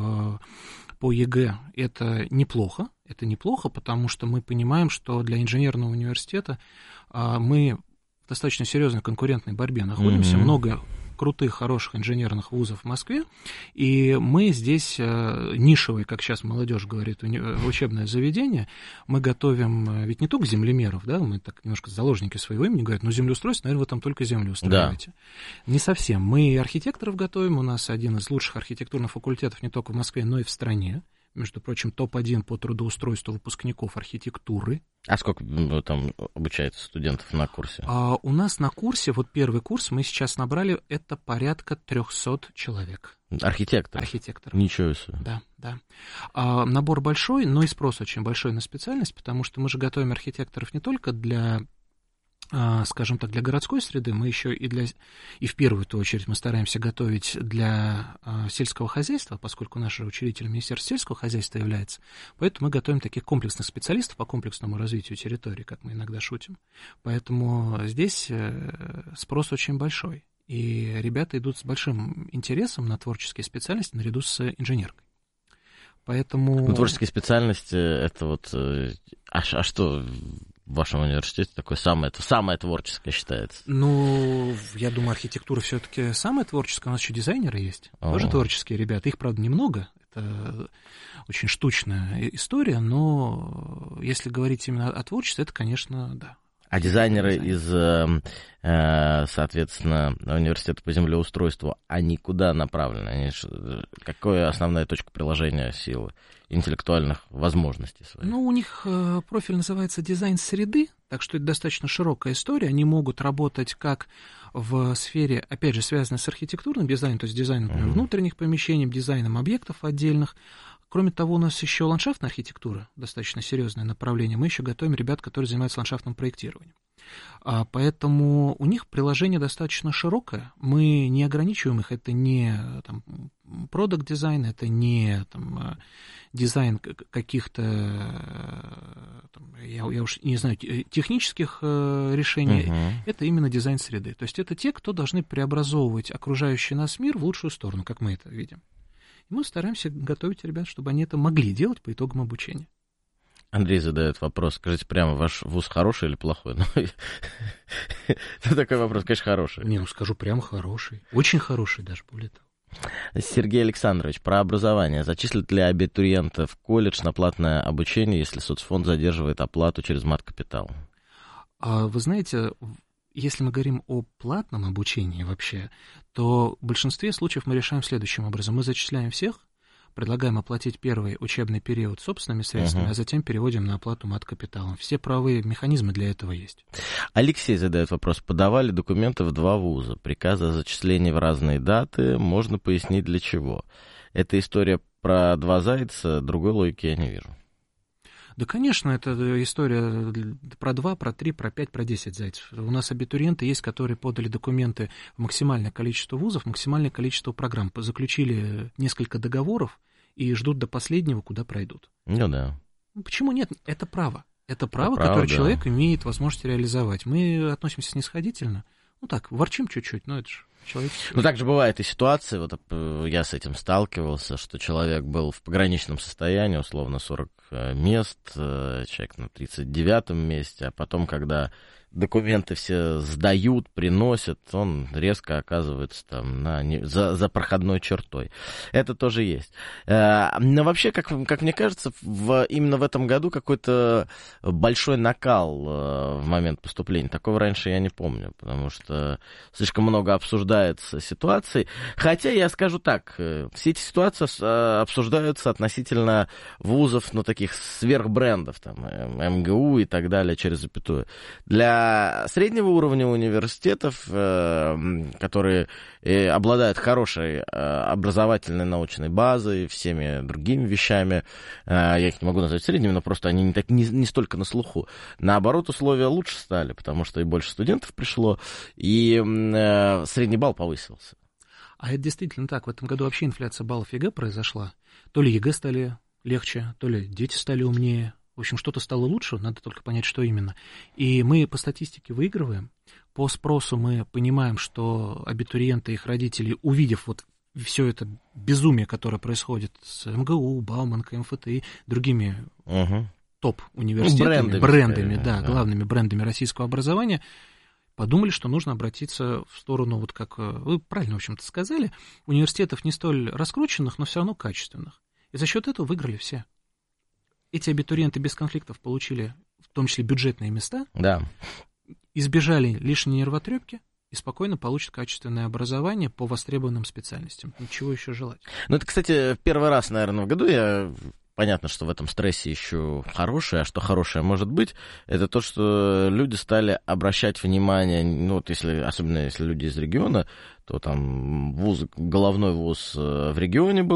по ЕГЭ, это неплохо, потому что мы понимаем, что для инженерного университета мы в достаточно серьезной конкурентной борьбе находимся, много крутых, хороших инженерных вузов в Москве, и мы здесь нишевое, как сейчас молодежь говорит, учебное заведение, мы готовим ведь не только землемеров, да, мы так немножко заложники своего имени говорят, но землеустройство, наверное, вы там только землю устраиваете. Да. Не совсем. Мы архитекторов готовим, у нас один из лучших архитектурных факультетов не только в Москве, но и в стране. Между прочим, топ-1 по трудоустройству выпускников архитектуры. А сколько там обучается студентов на курсе? У нас на курсе, вот первый курс мы сейчас набрали, это порядка 300 человек. Архитекторов? Архитекторов. Ничего себе. Да. Набор большой, но и спрос очень большой на специальность, потому что мы же готовим архитекторов не только для, скажем так, для городской среды, мы еще и в первую очередь мы стараемся готовить для сельского хозяйства, поскольку наш же учредитель Министерства сельского хозяйства является, поэтому мы готовим таких комплексных специалистов по комплексному развитию территории, как мы иногда шутим. Поэтому здесь спрос очень большой, и ребята идут с большим интересом на творческие специальности наряду с инженеркой. Поэтому... Творческие специальности, это вот... А что... В вашем университете такое самое творческое считается? Ну, я думаю, архитектура все-таки самая творческая. У нас еще дизайнеры есть, тоже творческие ребята. Их, правда, немного. Это очень штучная история, но если говорить именно о творчестве, это, конечно, да. А дизайнеры из, соответственно, университета по землеустройству, они куда направлены? Какая основная точка приложения силы интеллектуальных возможностей своих? Ну, у них профиль называется дизайн среды, так что это достаточно широкая история. Они могут работать как в сфере, опять же, связанной с архитектурным дизайном, то есть дизайном, например, внутренних помещений, дизайном объектов отдельных. Кроме того, у нас еще ландшафтная архитектура, достаточно серьезное направление. Мы еще готовим ребят, которые занимаются ландшафтным проектированием. Поэтому у них приложение достаточно широкое. Мы не ограничиваем их. Это не продакт-дизайн, это не дизайн каких-то, я уж не знаю, технических решений. Это именно дизайн среды. То есть это те, кто должны преобразовывать окружающий нас мир в лучшую сторону, как мы это видим. Мы стараемся готовить ребят, чтобы они это могли делать по итогам обучения. Андрей задает вопрос. Скажите прямо, ваш вуз хороший или плохой? Такой вопрос, конечно, хороший. Не, скажу прямо хороший. Очень хороший даже, более того. Сергей Александрович, про образование. Зачислят ли абитуриента в колледж на платное обучение, если соцфонд задерживает оплату через мат-капитал? Вы знаете... Если мы говорим о платном обучении вообще, то в большинстве случаев мы решаем следующим образом. Мы зачисляем всех, предлагаем оплатить первый учебный период собственными средствами, а затем переводим на оплату мат-капиталом. Все правовые механизмы для этого есть. Алексей задает вопрос. Подавали документы в 2 вуза. Приказы о зачислении в разные даты. Можно пояснить для чего? Это история про 2 зайца, другой логики я не вижу. Да, конечно, это история про 2, про 3, про 5, про 10 зайцев. У нас абитуриенты есть, которые подали документы в максимальное количество вузов, максимальное количество программ, заключили несколько договоров и ждут до последнего, куда пройдут. Ну да. Почему нет? Это право. Это право, которое человек имеет возможность реализовать. Мы относимся снисходительно. Ну так, ворчим чуть-чуть, но это же человек... Ну, также бывает и ситуации, вот я с этим сталкивался, что человек был в пограничном состоянии, условно 40 мест, человек на 39-м месте, а потом, когда документы все сдают, приносят, он резко оказывается там за проходной чертой. Это тоже есть. Но вообще, как мне кажется, именно в этом году какой-то большой накал в момент поступления. Такого раньше я не помню, потому что слишком много обсуждается ситуаций. Хотя я скажу так, все эти ситуации обсуждаются относительно вузов, таких сверхбрендов, там, МГУ и так далее, через запятую. Для для среднего уровня университетов, которые обладают хорошей образовательной научной базой, всеми другими вещами, я их не могу назвать средними, но просто они не столько на слуху. Наоборот, условия лучше стали, потому что и больше студентов пришло, и средний балл повысился. А это действительно так. В этом году вообще инфляция баллов ЕГЭ произошла. То ли ЕГЭ стали легче, то ли дети стали умнее. В общем, что-то стало лучше, надо только понять, что именно. И мы по статистике выигрываем. По спросу мы понимаем, что абитуриенты и их родители, увидев вот все это безумие, которое происходит с МГУ, Бауманкой, МФТИ, другими топ-университетами, брендами, да, главными брендами российского образования, подумали, что нужно обратиться в сторону, вот как вы правильно, в общем-то, сказали, университетов не столь раскрученных, но все равно качественных. И за счет этого выиграли все. Эти абитуриенты без конфликтов получили, в том числе, бюджетные места, избежали лишней нервотрепки и спокойно получат качественное образование по востребованным специальностям. Ничего еще желать. Ну, это, кстати, первый раз, наверное, в году Понятно, что в этом стрессе ищу хорошее, а что хорошее может быть, это то, что люди стали обращать внимание, ну, вот если, особенно если люди из региона, то там головной вуз в регионе был,